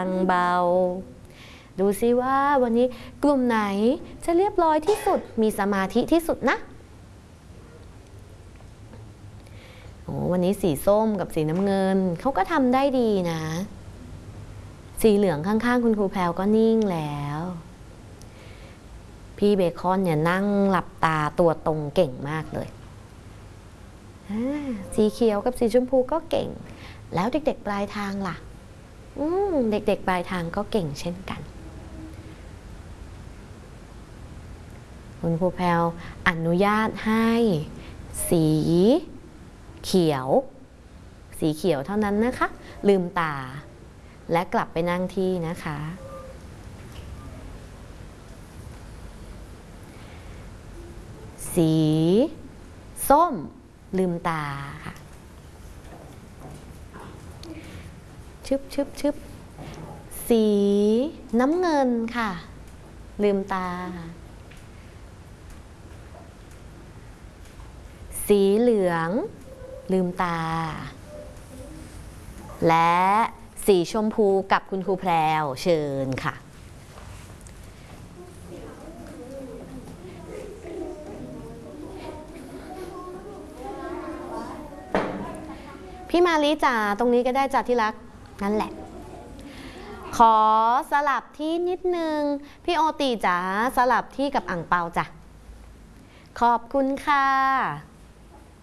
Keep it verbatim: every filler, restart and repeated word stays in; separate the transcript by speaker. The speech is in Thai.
Speaker 1: างเบาดูซิว่าวันนี้กลุ่มไหนจะเรียบร้อยที่สุดมีสมาธิที่สุดนะโอ้วันนี้สีส้มกับสีน้ำเงินเขาก็ทำได้ดีนะสีเหลืองข้างๆคุณครูแพรวก็นิ่งแล้วพี่เบคอนเนี่ยนั่งหลับตาตัวตรงเก่งมากเลยสีเขียวกับสีชมพูก็เก่งแล้วเด็กๆปลายทางล่ะอืมเด็กๆปลายทางก็เก่งเช่นกันคุณครูแพรวอนุญาตให้สีเขียวสีเขียวเท่านั้นนะคะลืมตาและกลับไปนั่งที่นะคะสีส้มลืมตาค่ะชึบชึบชึบสีน้ำเงินค่ะลืมตาสีเหลืองลืมตาและสีชมพูกับคุณครูแพรวเชิญค่ะพี่มาลีจ๋าตรงนี้ก็ได้จ้ะที่รักนั่นแหละขอสลับที่นิดนึงพี่โอตีจ๋าสลับที่กับอั่งเปาจ้ะขอบคุณค่ะ